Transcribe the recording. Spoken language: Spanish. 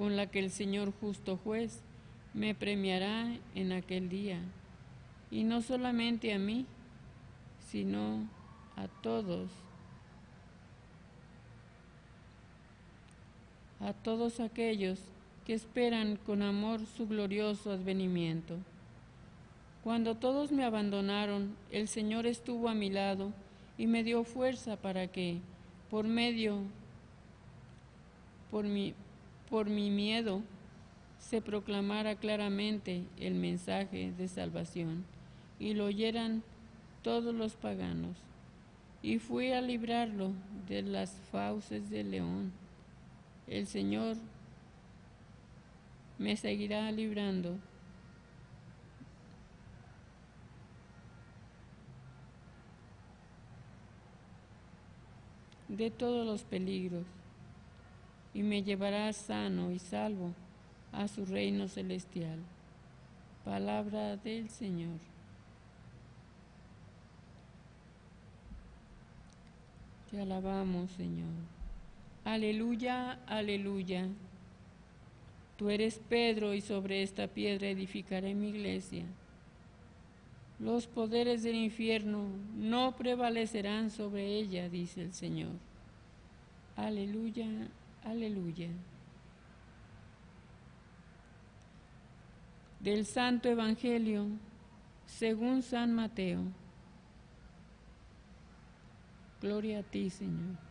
con la que el Señor justo juez me premiará en aquel día, y no solamente a mí, sino a todos aquellos que esperan con amor su glorioso advenimiento. Cuando todos me abandonaron, el Señor estuvo a mi lado y me dio fuerza para que, por mi miedo, se proclamara claramente el mensaje de salvación y lo oyeran todos los paganos. Y fui a librarlo de las fauces del león. El Señor me seguirá librando de todos los peligros y me llevará sano y salvo a su reino celestial. Palabra del Señor. Te alabamos, Señor. Aleluya, aleluya. Tú eres Pedro y sobre esta piedra edificaré mi iglesia. Los poderes del infierno no prevalecerán sobre ella, dice el Señor. Aleluya, aleluya. Del Santo Evangelio según San Mateo. Gloria a ti, Señor.